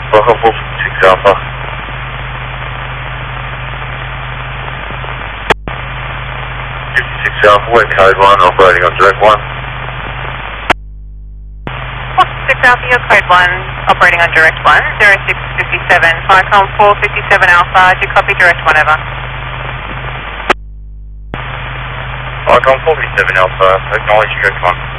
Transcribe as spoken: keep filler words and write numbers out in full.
Welcome four fifty-six Alpha. fifty-six Alpha, wait code one, operating on direct one. six Alpha, your code one, operating on direct one, zero six five seven, Vicom four fifty-seven Alpha, do you copy direct one over? Vicom four fifty-seven Alpha, acknowledge direct one.